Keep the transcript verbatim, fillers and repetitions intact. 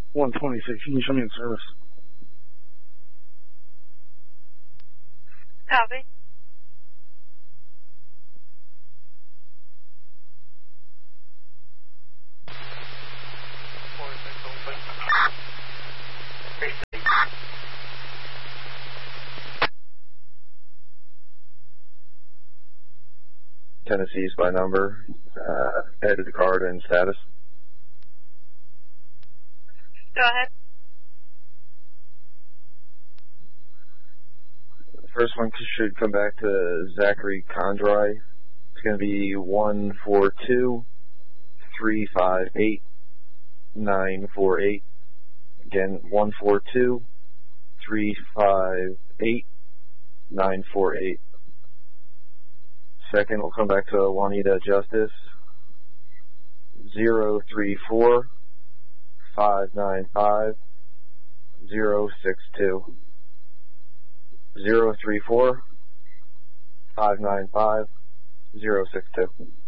one twenty-six, can you show me the service? Copy. Tennessee's by number, uh, added the card and status. Go ahead. The first one should come back to Zachary Condry. It's going to be one four two, three five eight, nine four eight. Again, one four two, three five eight, nine four eight. Second will come back to Juanita Justice, zero three four, five nine five, zero six two. zero three four, five nine five, zero six two.